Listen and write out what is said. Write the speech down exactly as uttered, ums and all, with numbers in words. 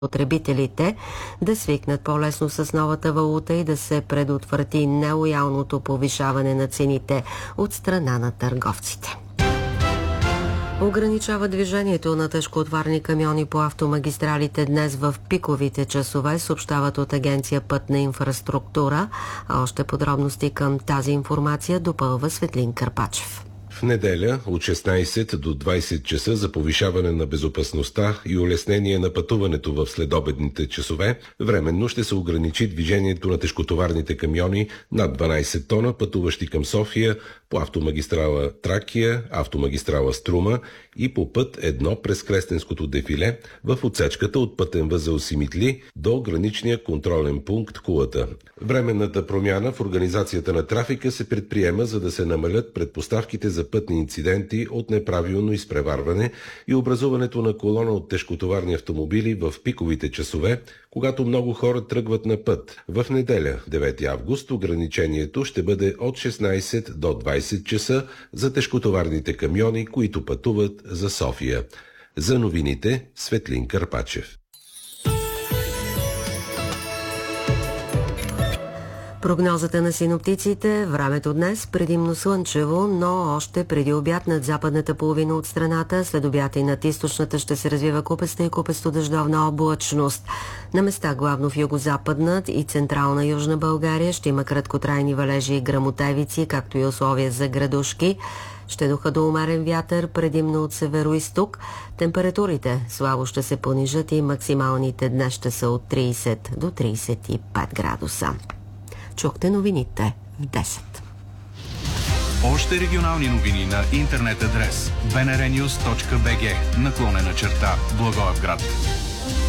потребителите да свикнат по-лесно с новата валута и да се предотврати нелоялното повишаване на цените от страна на търговците. Ограничава движението на тежкотоварни камиони по автомагистралите днес в пиковите часове, съобщават от Агенция Пътна инфраструктура. А още подробности към тази информация допълва Светлин Карпачев. В неделя от шестнайсет до двайсет часа за повишаване на безопасността и улеснение на пътуването в следобедните часове, временно ще се ограничи движението на тежкотоварните камиони над дванайсет тона, пътуващи към София по автомагистрала Тракия, автомагистрала Струма и по път едно през Крестенското дефиле в отсечката от пътен възел Симитли до граничния контролен пункт Кулата. Временната промяна в организацията на трафика се предприема, за да се намалят предпоставките за пътни инциденти от неправилно изпреварване и образуването на колона от тежкотоварни автомобили в пиковите часове, когато много хора тръгват на път. В неделя, девети август, ограничението ще бъде от шестнайсет до двайсет часа за тежкотоварните камиони, които пътуват за София. За новините Светлин Карпачев. Прогнозата на синоптиците: времето днес предимно слънчево, но още преди обяд над западната половина от страната, след обяд и над източната ще се развива купеста и купесто-дъждовна облачност. На места главно в югозападнат и централна Южна България ще има краткотрайни валежи и гръмотевици, както и условия за градушки. Ще духа до умерен вятър, предимно от северо-исток. Температурите слабо ще се понижат и максималните днес ще са от трийсет до трийсет и пет градуса. Чухте новините в десет. Още регионални новини на интернет адрес би ен ар нюз точка би джи наклонена черта Благоевград.